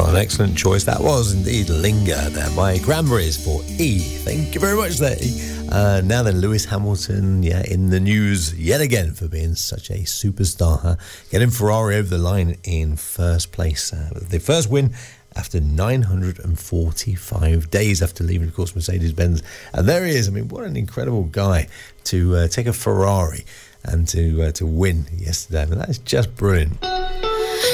What an excellent choice that was indeed. Linger there by Cranberries for E. Thank you very much there, E. Now then, Lewis Hamilton, in the news yet again for being such a superstar, getting Ferrari over the line in first place. The first win after 945 days after leaving, of course, Mercedes-Benz. And there he is. I mean, what an incredible guy to take a Ferrari and to win yesterday. I mean, that is just brilliant.